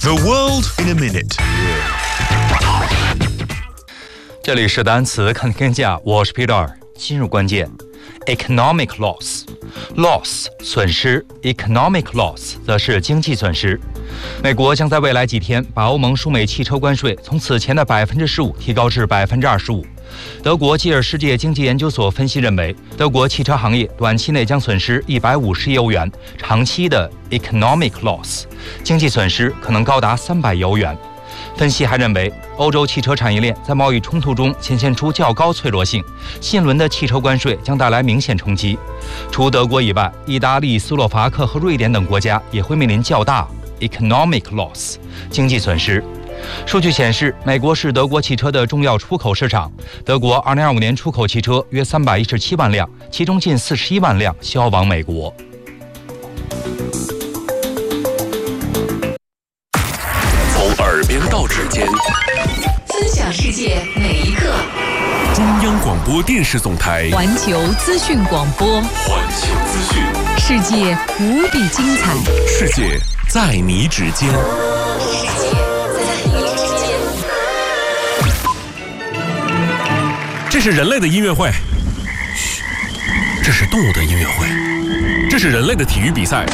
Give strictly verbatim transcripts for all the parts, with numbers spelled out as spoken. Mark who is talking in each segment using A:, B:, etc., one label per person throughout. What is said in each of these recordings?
A: The world in a minute。
B: 这里是单词看天下，我是 Peter。今日关键 ：economic loss，loss 损失 ，economic loss 则是经济损失。美国将在未来几天把欧盟输美汽车关税从此前的百分之十五提高至百分之二十五。德国基尔世界经济研究所分析认为，德国汽车行业短期内将损失一百五十亿欧元，长期的 economic loss 经济损失可能高达三百亿欧元。分析还认为，欧洲汽车产业链在贸易冲突中显现出较高脆弱性，新一轮的汽车关税将带来明显冲击。除德国以外，意大利、斯洛伐克和瑞典等国家也会面临较大 economic loss 经济损失。数据显示，美国是德国汽车的重要出口市场。德国二零二五年出口汽车约三百一十七万辆，其中近四十一万辆销往美国。
C: 从耳边到指尖，
D: 分享世界每一刻。
C: 中央广播电视总台
D: 环球资讯广播，
C: 环球资讯，
D: 世界无比精彩，
C: 世界在你指尖。这是人类的音乐会，嘘，这是动物的音乐会，这是人类的体育比赛，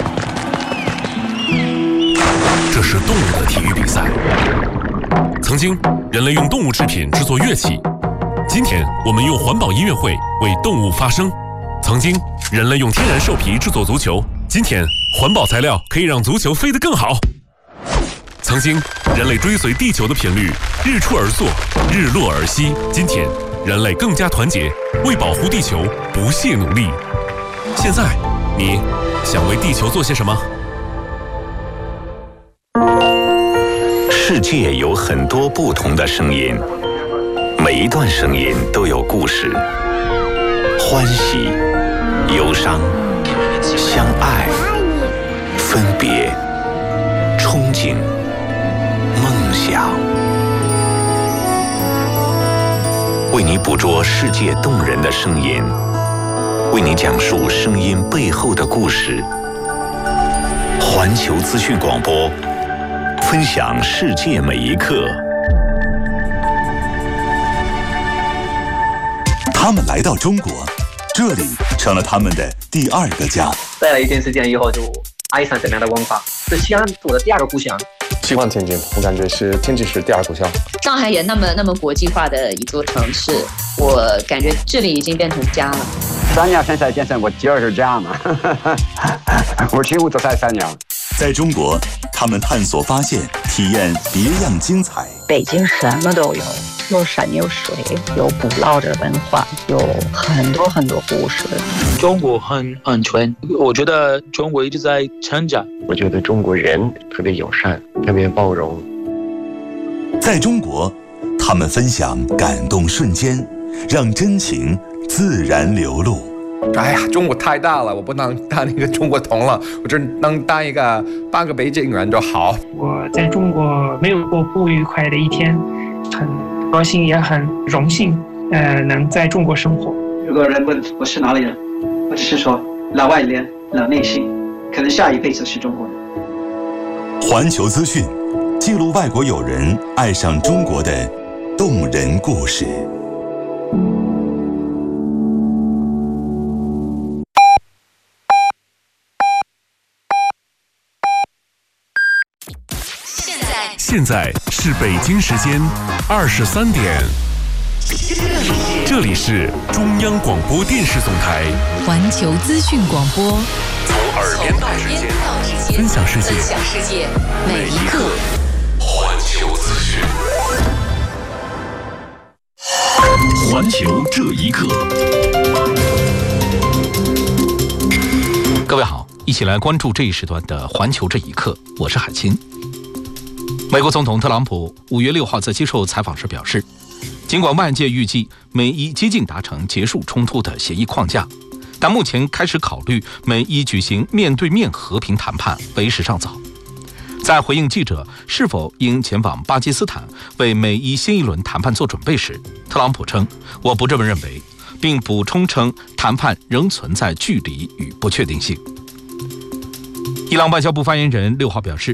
C: 这是动物的体育比赛。曾经，人类用动物制品制作乐器，今天我们用环保音乐会为动物发声。曾经，人类用天然兽皮制作足球，今天环保材料可以让足球飞得更好。曾经，人类追随地球的频率，日出而作，日落而息。今天，人类更加团结，为保护地球不懈努力。现在，你想为地球做些什么？
E: 世界有很多不同的声音，每一段声音都有故事，欢喜、忧伤、相爱、分别、憧憬、梦想，为你捕捉世界动人的声音，为你讲述声音背后的故事。环球资讯广播，分享世界每一刻。
A: 他们来到中国，这里成了他们的第二个家。
F: 待了一段时间以后，就爱上这边的文化，是西安我的第二个故乡。
G: 喜欢天津，我感觉是天津是第二故乡。
H: 上海也那么那么国际化的一座城市，我感觉这里已经变成家了。
I: 三年现在变成我第二个家嘛，我几乎都在三年。
A: 在中国，他们探索、发现、体验别样精彩。
J: 北京什么都有，有山有水，有古老的文化，有很多很多故事。
K: 中国很安全，我觉得中国一直在成长。
L: 我觉得中国人特别友善，特别包容。
A: 在中国，他们分享感动瞬间，让真情自然流露。
M: 哎呀，中国太大了，我不能当一个中国通了，我只能当一个半个北京人就好。
N: 我在中国没有过不愉快的一天，很高兴也很荣幸，呃，能在中国生活。
O: 如果人问我是哪里人，我只是说老外脸老内心，可能下一辈子是中国人。
A: 环球资讯，记录外国友人爱上中国的动人故事。
C: 现在是北京时间二十三点，这里是中央广播电视总台
D: 环球资讯广播，
C: 从耳边到指尖，分享世界每一刻。环球资讯，
P: 环球这一刻。
Q: 各位好，一起来关注这一时段的环球这一刻，我是海清。美国总统特朗普五月六号在接受采访时表示，尽管外界预计美伊接近达成结束冲突的协议框架，但目前开始考虑美伊举行面对面和平谈判为时尚早。在回应记者是否应前往巴基斯坦为美伊新一轮谈判做准备时，特朗普称：“我不这么认为。”并补充称，谈判仍存在距离与不确定性。伊朗外交部发言人六号表示，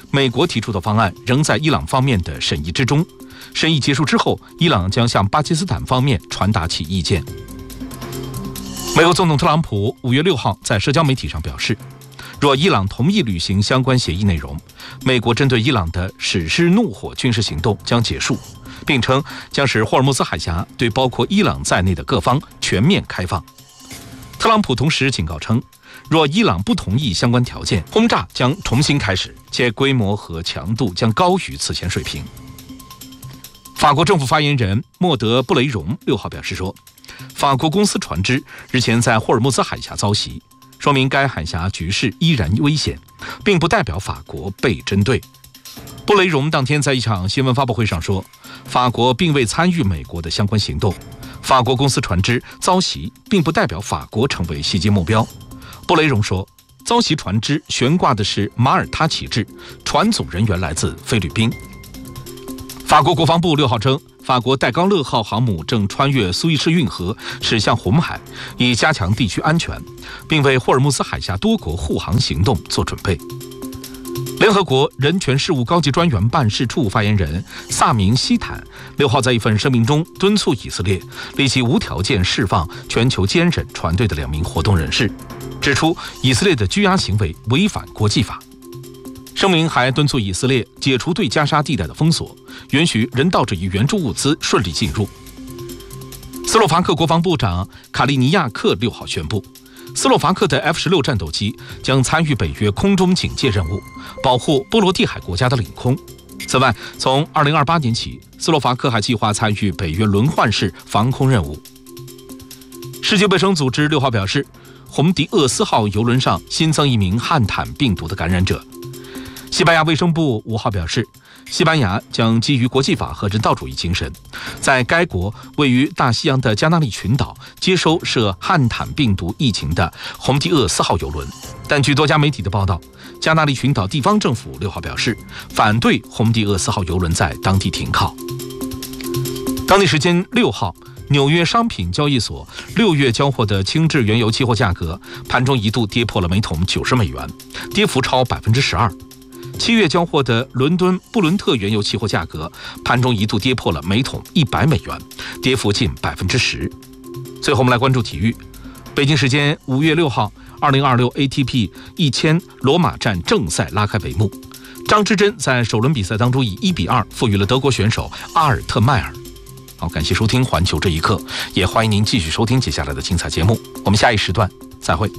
Q: 美国提出的方案仍在伊朗方面的审议之中。审议结束之后，伊朗将向巴基斯坦方面传达其意见。美国总统特朗普五月六号在社交媒体上表示，若伊朗同意履行相关协议内容，美国针对伊朗的史诗怒火军事行动将结束，并称将使霍尔木兹海峡对包括伊朗在内的各方全面开放。特朗普同时警告称，若伊朗不同意相关条件，轰炸将重新开始，且规模和强度将高于此前水平。法国政府发言人莫德布雷荣六号表示说，法国公司船只日前在霍尔木兹海峡遭袭，说明该海峡局势依然危险，并不代表法国被针对。布雷荣当天在一场新闻发布会上说，法国并未参与美国的相关行动，法国公司船只遭袭并不代表法国成为袭击目标。布雷荣说，遭袭船只悬挂的是马耳他旗帜，船组人员来自菲律宾。法国国防部六号称，法国戴高乐号航母正穿越苏伊士运河驶向红海，以加强地区安全，并为霍尔木兹海峡多国护航行动做准备。联合国人权事务高级专员办事处发言人萨明希坦六号在一份声明中敦促以色列立即无条件释放全球坚忍船队的两名活动人士，指出以色列的拘押行为违反国际法。声明还敦促以色列解除对加沙地带的封锁，允许人道主义援助物资顺利进入。斯洛伐克国防部长卡利尼亚克六号宣布，斯洛伐克的 F 十六 战斗机将参与北约空中警戒任务，保护波罗的海国家的领空。此外，从二零二八年起，斯洛伐克还计划参与北约轮换式防空任务。世界卫生组织六号表示，洪迪厄斯号邮轮上新增一名汉坦病毒的感染者。西班牙卫生部五号表示，西班牙将基于国际法和人道主义精神，在该国位于大西洋的加那利群岛接收涉汉坦病毒疫情的洪迪厄斯号邮轮。但据多家媒体的报道，加那利群岛地方政府六号表示，反对洪迪厄斯号邮轮在当地停靠。当地时间六号，纽约商品交易所六月交货的轻质原油期货价格盘中一度跌破了每桶九十美元，跌幅超百分之十二。七月交货的伦敦布伦特原油期货价格盘中一度跌破了每桶一百美元，跌幅近百分之十。最后我们来关注体育。北京时间五月六号，二零二六 A T P 一千罗马站正赛拉开帷幕。张之臻在首轮比赛当中以一比二负于了德国选手阿尔特迈尔。好，感谢收听环球这一刻，也欢迎您继续收听接下来的精彩节目。我们下一时段再会。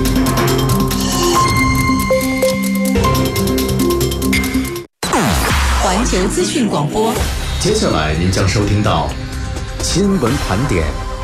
D: 环球资讯广播，
P: 接下来您将收听到新闻盘点。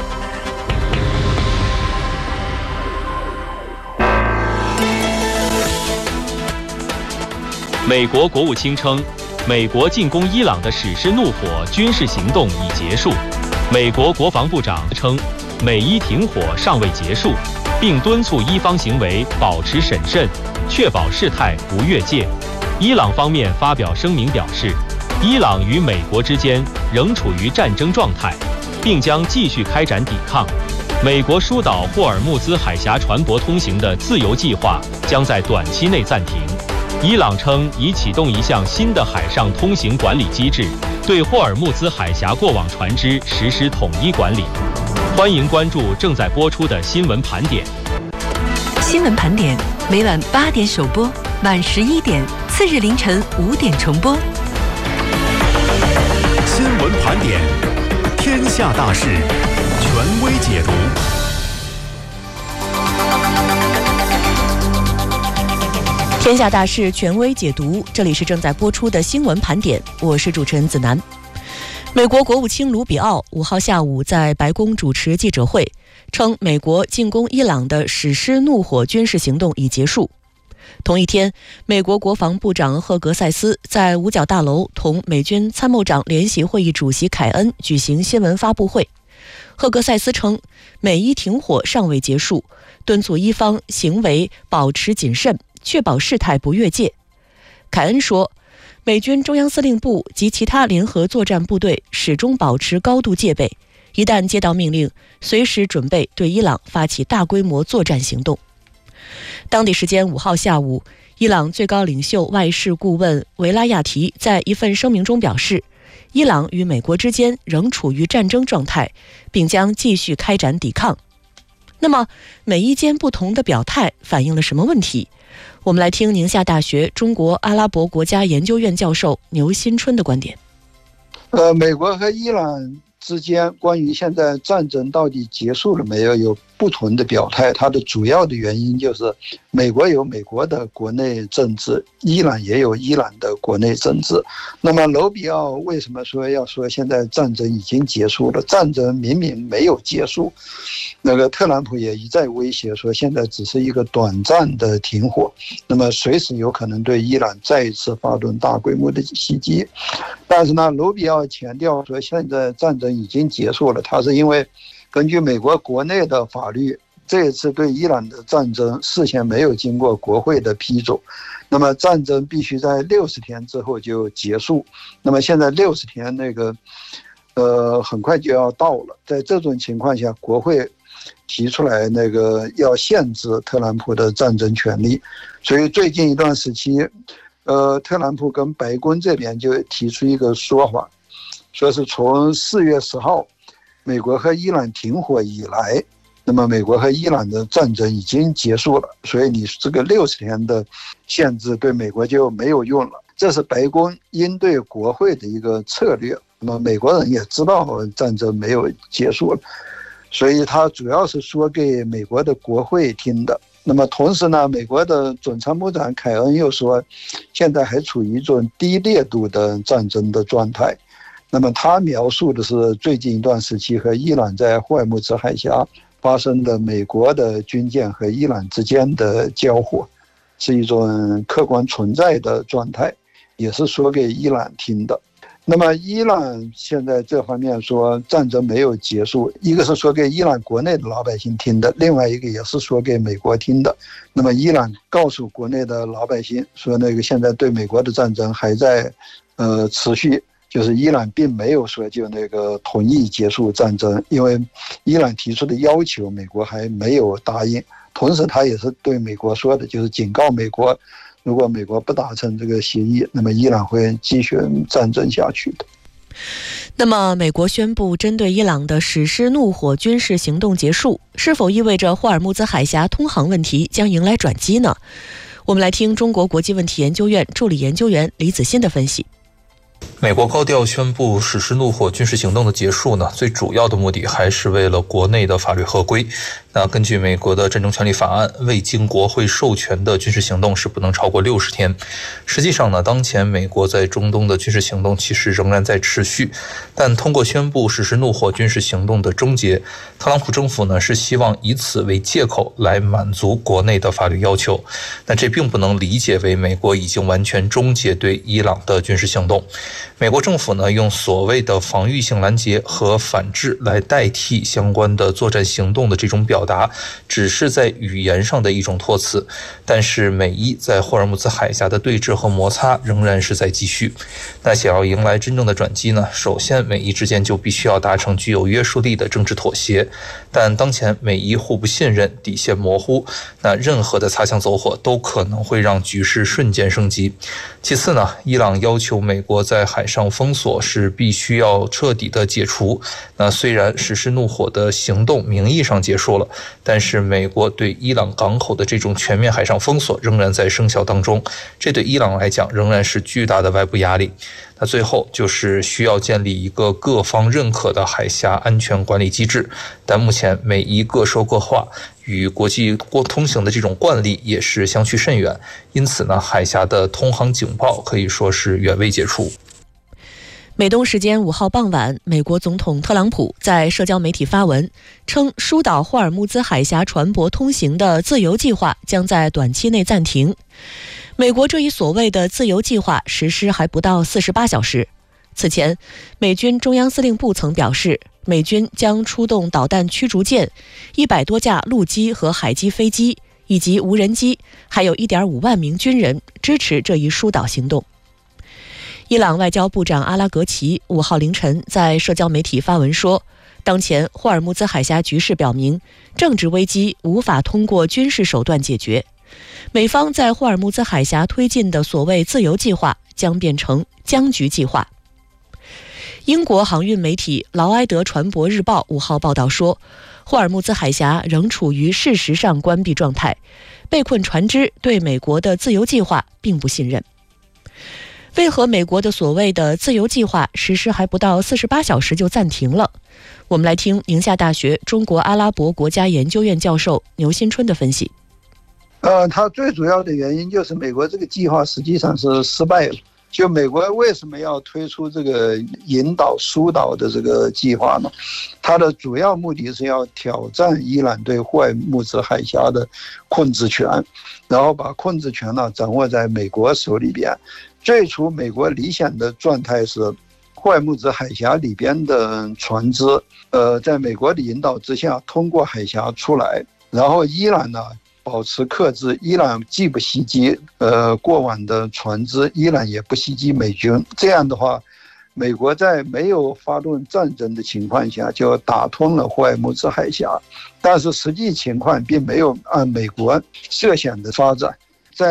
R: 美国国务卿称，美国进攻伊朗的史诗怒火军事行动已结束。美国国防部长称，美伊停火尚未结束，并敦促伊方行为保持审慎，确保事态不越界。伊朗方面发表声明表示，伊朗与美国之间仍处于战争状态，并将继续开展抵抗。美国疏导霍尔木兹海峡船舶通行的自由计划将在短期内暂停。伊朗称已启动一项新的海上通行管理机制，对霍尔木兹海峡过往船只实施统一管理。欢迎关注正在播出的新闻盘点。
S: 新闻盘点每晚八点首播，晚十一点，次日凌晨五点重播。
P: 新闻盘点，天下大事，权威解读。
T: 天下大事，权威解读。这里是正在播出的新闻盘点，我是主持人子楠。美国国务卿卢比奥五号下午在白宫主持记者会，称美国进攻伊朗的史诗怒火军事行动已结束。同一天，美国国防部长赫格塞斯在五角大楼同美军参谋长联席会议主席凯恩举行新闻发布会。赫格塞斯称，美伊停火尚未结束，敦促伊方行为保持谨慎，确保事态不越界。凯恩说，美军中央司令部及其他联合作战部队始终保持高度戒备，一旦接到命令，随时准备对伊朗发起大规模作战行动。当地时间五号下午， 伊朗最高领袖外事顾问维拉亚提在一份声明中表示，伊朗与美国之间仍处于战争状态，并将继续开展抵抗。那么，美伊间不同的表态反映了什么问题？我们来听宁夏大学中国阿拉伯国家研究院教授牛新春的观点。
U: 呃，美国和伊朗之间关于现在战争到底结束了没有，有不同的表态。它的主要的原因就是美国有美国的国内政治，伊朗也有伊朗的国内政治。那么楼比奥为什么说要说现在战争已经结束了？战争明明没有结束。那个特朗普也一再威胁说现在只是一个短暂的停火，那么随时有可能对伊朗再一次发动大规模的袭击。但是呢，楼比奥强调说现在战争已经结束了，他是因为根据美国国内的法律，这一次对伊朗的战争事先没有经过国会的批准，那么战争必须在六十天之后就结束。那么现在六十天那个呃很快就要到了，在这种情况下，国会提出来那个要限制特朗普的战争权利，所以最近一段时期，呃，特朗普跟白宫这边就提出一个说法，说是从四月十号美国和伊朗停火以来，那么美国和伊朗的战争已经结束了，所以你这个六十天的限制对美国就没有用了。这是白宫应对国会的一个策略。那么美国人也知道战争没有结束了，所以他主要是说给美国的国会听的。那么同时呢，美国的总参谋长凯恩又说，现在还处于一种低烈度的战争的状态。那么他描述的是最近一段时期和伊朗在霍尔木兹海峡发生的美国的军舰和伊朗之间的交火，是一种客观存在的状态，也是说给伊朗听的。那么伊朗现在这方面说战争没有结束，一个是说给伊朗国内的老百姓听的，另外一个也是说给美国听的。那么伊朗告诉国内的老百姓说，那个现在对美国的战争还在呃持续，就是伊朗并没有说就那个同意结束战争，因为伊朗提出的要求美国还没有答应。同时他也是对美国说的，就是警告美国，如果美国不达成这个协议，那么伊朗会继续战争下去的。
T: 那么美国宣布针对伊朗的实施怒火军事行动结束，是否意味着霍尔木兹海峡通航问题将迎来转机呢？我们来听中国国际问题研究院助理研究员李子欣的分析。
V: 美国高调宣布实施怒火军事行动的结束呢，最主要的目的还是为了国内的法律合规。那根据美国的战争权利法案，未经国会授权的军事行动是不能超过六十天。实际上呢，当前美国在中东的军事行动其实仍然在持续，但通过宣布实施怒火军事行动的终结，特朗普政府呢是希望以此为借口来满足国内的法律要求。但这并不能理解为美国已经完全终结对伊朗的军事行动。美国政府呢用所谓的防御性拦截和反制来代替相关的作战行动的这种表达，只是在语言上的一种托词。但是美伊在霍尔木兹海峡的对峙和摩擦仍然是在继续。那想要迎来真正的转机呢，首先美伊之间就必须要达成具有约束力的政治妥协。但当前美伊互不信任，底线模糊，那任何的擦枪走火都可能会让局势瞬间升级。其次呢，伊朗要求美国在海上封锁是必须要彻底的解除。那虽然实施怒火的行动名义上结束了，但是美国对伊朗港口的这种全面海上封锁仍然在生效当中，这对伊朗来讲仍然是巨大的外部压力。那最后就是需要建立一个各方认可的海峡安全管理机制，但目前美伊各说各话，与国际通行的这种惯例也是相去甚远，因此呢，海峡的通航警报可以说是远未解除。
T: 美东时间五号傍晚，美国总统特朗普在社交媒体发文称，疏导霍尔木兹海峡船舶通行的自由计划将在短期内暂停。美国这一所谓的自由计划实施还不到四十八小时。此前，美军中央司令部曾表示，美军将出动导弹驱逐舰、一百多架陆基和海基飞机以及无人机，还有 一点五万名军人支持这一疏导行动。伊朗外交部长阿拉格齐五号凌晨在社交媒体发文说，当前霍尔木兹海峡局势表明，政治危机无法通过军事手段解决， 美方在霍尔木兹海峡推进的所谓自由计划将变成僵局计划。英国航运媒体劳埃德船舶日报五号报道说，霍尔木兹海峡仍处于事实上关闭状态，被困船只对美国的自由计划并不信任。为何美国的所谓的自由计划实施还不到四十八小时就暂停了？我们来听宁夏大学中国阿拉伯国家研究院教授牛新春的分析。
U: 呃，它最主要的原因就是美国这个计划实际上是失败了。就美国为什么要推出这个引导疏导的这个计划呢？它的主要目的是要挑战伊朗对霍尔木兹海峡的控制权，然后把控制权呢掌握在美国手里边。最初美国理想的状态是霍尔木兹海峡里边的船只呃，在美国的引导之下通过海峡出来，然后伊朗呢保持克制，伊朗既不袭击呃过往的船只，伊朗也不袭击美军。这样的话，美国在没有发动战争的情况下就打通了霍尔木兹海峡。但是实际情况并没有按美国设想的发展，